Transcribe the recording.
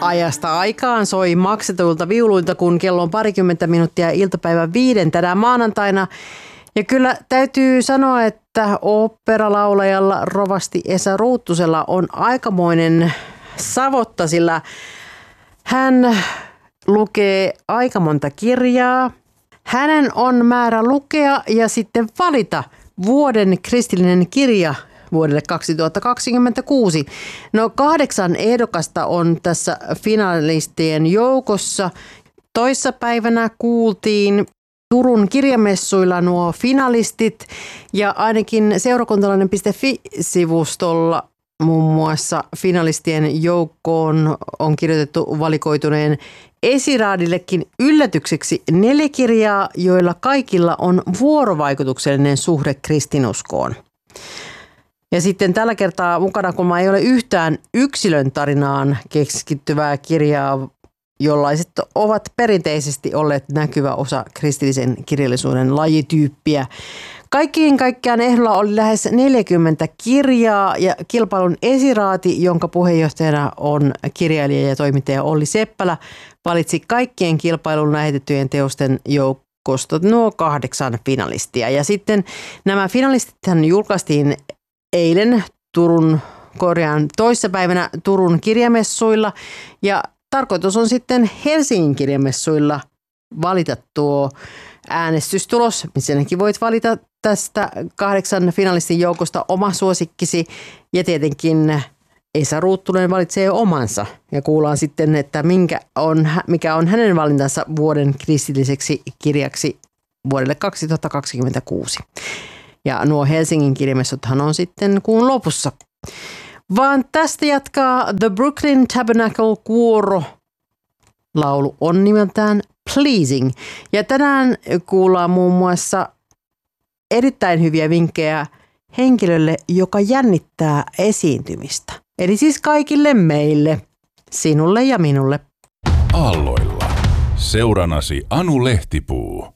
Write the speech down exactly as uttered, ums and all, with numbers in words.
Ajasta aikaan soi maksetuilta viuluilta, kun kello on parikymmentä minuuttia iltapäivän viiden tänä maanantaina. Ja kyllä täytyy sanoa, että oopperalaulajalla rovasti Esa Ruuttusella on aikamoinen savotta, sillä hän lukee aika monta kirjaa. Hänen on määrä lukea ja sitten valita vuoden kristillinen kirja vuodelle kaksituhattakaksikymmentäkuusi. No kahdeksan ehdokasta on tässä finalistien joukossa. Toissapäivänä kuultiin Turun kirjamessuilla nuo finalistit ja ainakin seurakuntalainen piste fi-sivustolla muun muassa finalistien joukkoon on kirjoitettu valikoituneen esiraadillekin yllätykseksi neljä kirjaa, joilla kaikilla on vuorovaikutuksellinen suhde kristinuskoon. Ja sitten tällä kertaa mukana, kun ei ole yhtään yksilön tarinaan keskittyvää kirjaa, jollaiset ovat perinteisesti olleet näkyvä osa kristillisen kirjallisuuden lajityyppiä. Kaikkiin kaikkiaan ehdolla oli lähes neljäkymmentä kirjaa ja kilpailun esiraati, jonka puheenjohtajana on kirjailija ja toimittaja Olli Seppälä, valitsi kaikkien kilpailun lähetettyjen teosten joukosta nuo kahdeksan finalistia. Ja sitten nämä finalistithan julkaistiin eilen Turun, korjaan toissapäivänä Turun kirjamessuilla ja tarkoitus on sitten Helsingin kirjamessuilla valita tuo äänestystulos, missäkin voit valita tästä kahdeksan finalistin joukosta oma suosikkisi ja tietenkin Esa Ruuttunen valitsee omansa ja kuullaan sitten, että minkä on, mikä on hänen valintansa vuoden kristilliseksi kirjaksi vuodelle kaksituhattakaksikymmentäkuusi. Ja nuo Helsingin kirjamessuthan on sitten kuun lopussa. Vaan tästä jatkaa The Brooklyn Tabernacle kuoro. Laulu on nimeltään Pleasing. Ja tänään kuullaan muun muassa erittäin hyviä vinkkejä henkilölle, joka jännittää esiintymistä. Eli siis kaikille meille, sinulle ja minulle. Aalloilla. Seuranasi Anu Lehtipuu.